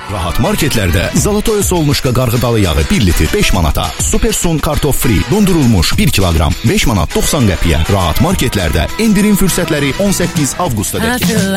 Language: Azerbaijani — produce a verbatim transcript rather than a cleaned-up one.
Rahat marketlərdə Zalatoya Solnuşka qarğıdalı yağı bir litr beş manata, Supersun kartof free dondurulmuş bir kiloqram beş manat doxsan qəpiyə. Rahat marketlərdə indirim fürsətləri on səkkiz avqusta dək.